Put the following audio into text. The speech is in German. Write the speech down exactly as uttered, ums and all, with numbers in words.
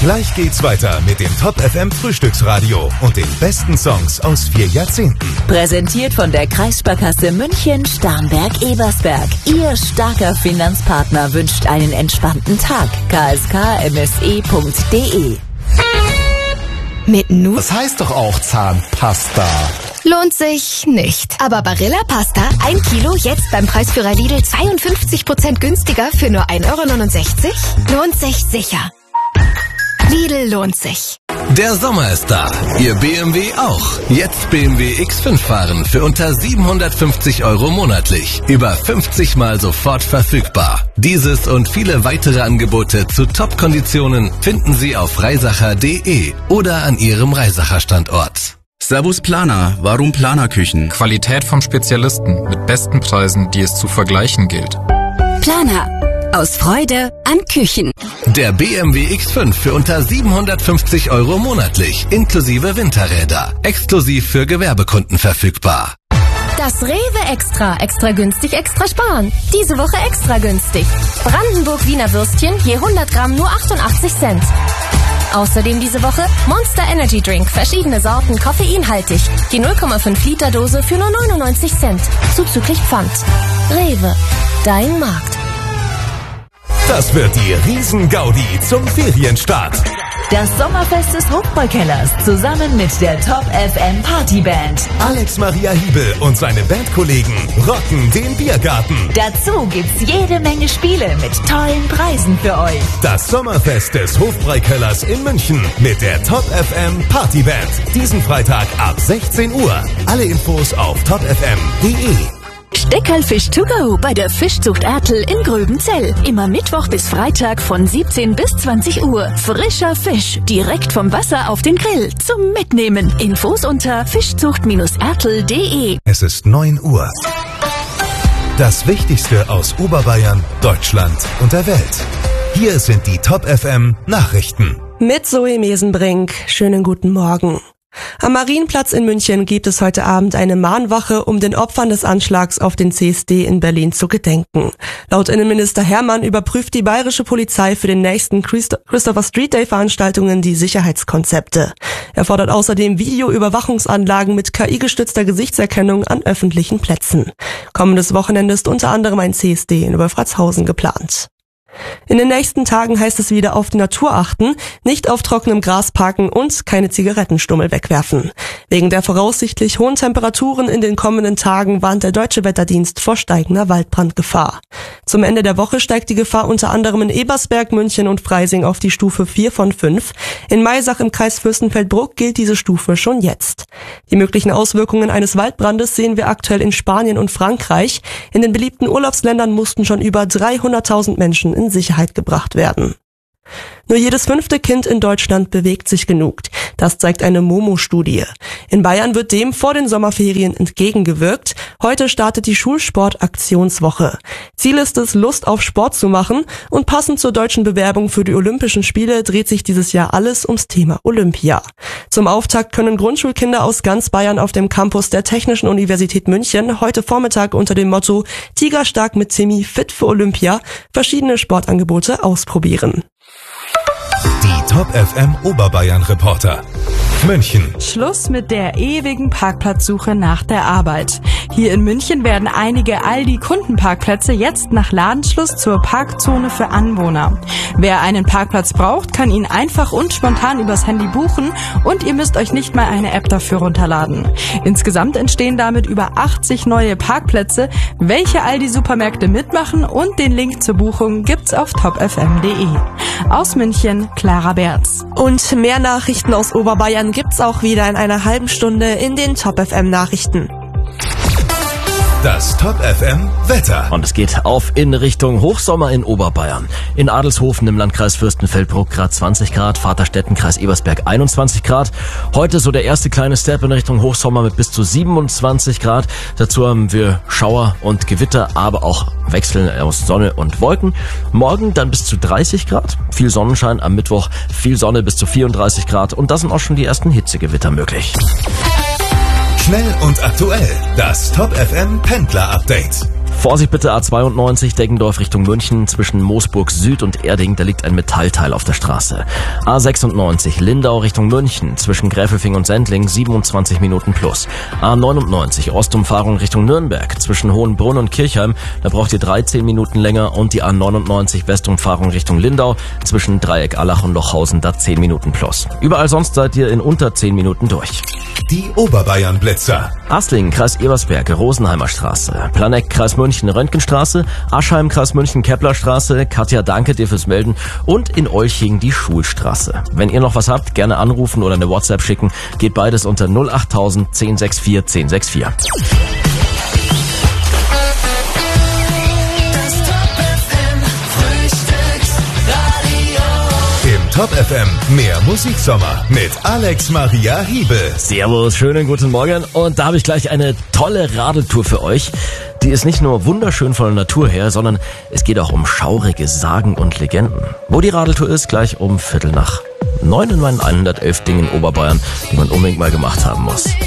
Gleich geht's weiter mit dem Top F M Frühstücksradio und den besten Songs aus vier Jahrzehnten. Präsentiert von der Kreissparkasse München, Starnberg, Ebersberg. Ihr starker Finanzpartner wünscht einen entspannten Tag. k s k m s e punkt d e. Mit Nu. Das heißt doch auch Zahnpasta. Lohnt sich nicht. Aber Barilla Pasta, ein Kilo, jetzt beim Preisführer Lidl zweiundfünfzig Prozent günstiger für nur ein Euro neunundsechzig? Lohnt sich sicher. Lidl lohnt sich. Der Sommer ist da. Ihr B M W auch. Jetzt B M W X fünf fahren für unter siebenhundertfünfzig Euro monatlich. Über fünfzig Mal sofort verfügbar. Dieses und viele weitere Angebote zu Top-Konditionen finden Sie auf reisacher punkt d e oder an Ihrem Reisacher Standort. Servus Planer, warum Planerküchen? Qualität vom Spezialisten mit besten Preisen, die es zu vergleichen gilt. Planer. Aus Freude an Küchen. Der B M W X fünf für unter siebenhundertfünfzig Euro monatlich, inklusive Winterräder. Exklusiv für Gewerbekunden verfügbar. Das Rewe Extra. Extra günstig, extra sparen. Diese Woche extra günstig. Brandenburg Wiener Würstchen, je hundert Gramm nur achtundachtzig Cent. Außerdem diese Woche Monster Energy Drink, verschiedene Sorten, koffeinhaltig. Die null Komma fünf Liter Dose für nur neunundneunzig Cent. Zuzüglich Pfand. Rewe, dein Markt. Das wird die Riesen-Gaudi zum Ferienstart. Das Sommerfest des Hofbräukellers zusammen mit der Top F M Partyband. Alex Maria Hiebel und seine Bandkollegen rocken den Biergarten. Dazu gibt's jede Menge Spiele mit tollen Preisen für euch. Das Sommerfest des Hofbräukellers in München mit der Top F M Partyband. Diesen Freitag ab sechzehn Uhr. Alle Infos auf top f m punkt d e. Steckerlfisch to go bei der Fischzucht Ertl in Gröbenzell. Immer Mittwoch bis Freitag von siebzehn bis zwanzig Uhr. Frischer Fisch, direkt vom Wasser auf den Grill zum Mitnehmen. Infos unter fischzucht ertl punkt d e. Es ist neun Uhr. Das Wichtigste aus Oberbayern, Deutschland und der Welt. Hier sind die Top F M Nachrichten. Mit Zoe Mesenbrink. Schönen guten Morgen. Am Marienplatz in München gibt es heute Abend eine Mahnwache, um den Opfern des Anschlags auf den C S D in Berlin zu gedenken. Laut Innenminister Hermann überprüft die bayerische Polizei für den nächsten Christopher Street Day Veranstaltungen die Sicherheitskonzepte. Er fordert außerdem Videoüberwachungsanlagen mit K I-gestützter Gesichtserkennung an öffentlichen Plätzen. Kommendes Wochenende ist unter anderem ein C S D in Wolfratshausen geplant. In den nächsten Tagen heißt es wieder auf die Natur achten, nicht auf trockenem Gras parken und keine Zigarettenstummel wegwerfen. Wegen der voraussichtlich hohen Temperaturen in den kommenden Tagen warnt der Deutsche Wetterdienst vor steigender Waldbrandgefahr. Zum Ende der Woche steigt die Gefahr unter anderem in Ebersberg, München und Freising auf die Stufe vier von fünf. In Maisach im Kreis Fürstenfeldbruck gilt diese Stufe schon jetzt. Die möglichen Auswirkungen eines Waldbrandes sehen wir aktuell in Spanien und Frankreich. In den beliebten Urlaubsländern mussten schon über dreihunderttausend Menschen in Sicherheit gebracht werden. Nur jedes fünfte Kind in Deutschland bewegt sich genug. Das zeigt eine Momo-Studie. In Bayern wird dem vor den Sommerferien entgegengewirkt. Heute startet die Schulsport-Aktionswoche. Ziel ist es, Lust auf Sport zu machen. Und passend zur deutschen Bewerbung für die Olympischen Spiele dreht sich dieses Jahr alles ums Thema Olympia. Zum Auftakt können Grundschulkinder aus ganz Bayern auf dem Campus der Technischen Universität München heute Vormittag unter dem Motto Tigerstark mit Timmy fit für Olympia verschiedene Sportangebote ausprobieren. Die Top F M Oberbayern Reporter. München. Schluss mit der ewigen Parkplatzsuche nach der Arbeit. Hier in München werden einige Aldi-Kundenparkplätze jetzt nach Ladenschluss zur Parkzone für Anwohner. Wer einen Parkplatz braucht, kann ihn einfach und spontan übers Handy buchen und ihr müsst euch nicht mal eine App dafür runterladen. Insgesamt entstehen damit über achtzig neue Parkplätze. Welche Aldi-Supermärkte mitmachen und den Link zur Buchung gibt's auf top f m punkt d e. Aus München, Clara Berz. Und mehr Nachrichten aus Oberbayern gibt's auch wieder in einer halben Stunde in den Top F M Nachrichten. Das Top F M Wetter. Und es geht auf in Richtung Hochsommer in Oberbayern. In Adelshofen im Landkreis Fürstenfeldbruck Grad zwanzig Grad, Vaterstetten, Kreis Ebersberg einundzwanzig Grad. Heute so der erste kleine Step in Richtung Hochsommer mit bis zu siebenundzwanzig Grad. Dazu haben wir Schauer und Gewitter, aber auch Wechseln aus Sonne und Wolken. Morgen dann bis zu dreißig Grad, viel Sonnenschein. Am Mittwoch viel Sonne bis zu vierunddreißig Grad. Und da sind auch schon die ersten Hitzegewitter möglich. Schnell und aktuell. Das Top F M Pendler Update. Vorsicht bitte A zweiundneunzig, Deggendorf Richtung München, zwischen Moosburg Süd und Erding, da liegt ein Metallteil auf der Straße. A sechsundneunzig, Lindau Richtung München, zwischen Gräfelfing und Sendling, siebenundzwanzig Minuten plus. A neunundneunzig, Ostumfahrung Richtung Nürnberg, zwischen Hohenbrunn und Kirchheim, da braucht ihr dreizehn Minuten länger, und die A neunundneunzig, Westumfahrung Richtung Lindau, zwischen Dreieck Allach und Lochhausen, da zehn Minuten plus. Überall sonst seid ihr in unter zehn Minuten durch. Die Oberbayern-Blitzer. Asling, Kreis Ebersberg, Rosenheimer Straße. Planegg, Kreis München, Röntgenstraße. Aschheim, Kreis München, Keplerstraße. Katja, danke dir fürs Melden. Und in Olching die Schulstraße. Wenn ihr noch was habt, gerne anrufen oder eine WhatsApp schicken. Geht beides unter null achttausend, zehn sechs vier, zehn sechs vier. Top F M, mehr Musiksommer mit Alex Maria Hiebe. Servus, schönen guten Morgen. Und da habe ich gleich eine tolle Radeltour für euch. Die ist nicht nur wunderschön von der Natur her, sondern es geht auch um schaurige Sagen und Legenden. Wo die Radeltour ist, gleich um Viertel nach neun in meinen hundertelf Dingen in Oberbayern, die man unbedingt mal gemacht haben muss.